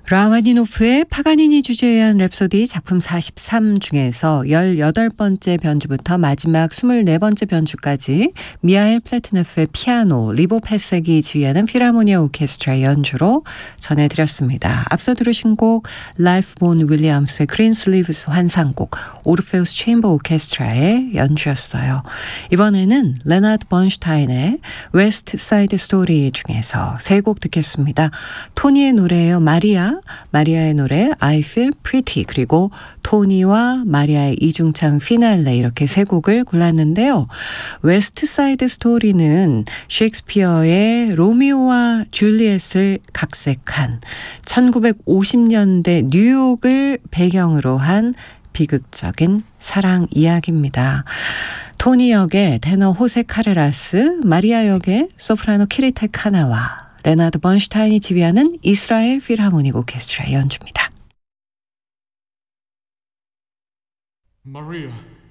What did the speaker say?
라흐마니노프의 파가니니 주제한 랩소디 작품 43 중에서 18번째 변주부터 마지막 24번째 변주까지 미하일 플래트네프의 피아노, 리보 펫색이 지휘하는 필하모니아 오케스트라 연주로 전해드렸습니다. 앞서 들으신 곡 라이프 본 윌리엄스의 그린 슬리브스 환상곡, 오르페우스 체인버 오케스트라의 연주였어요. 이번에는 레나드 번슈타인의 웨스트 사이드 스토리 중에서 세 곡 듣겠습니다. 토니의 노래예요. 마리아의 노래 I Feel Pretty, 그리고 토니와 마리아의 이중창 피날레, 이렇게 세 곡을 골랐는데요. 웨스트 사이드 스토리는 셰익스피어의 로미오와 줄리엣을 각색한 1950년대 뉴욕을 배경으로 한 비극적인 사랑 이야기입니다. 토니 역의 테너 호세 카레라스, 마리아 역의 소프라노 키리테 카나와 레나드 번슈타인이 지휘하는 이스라엘 필하모닉 오케스트라의 연주입니다. Maria.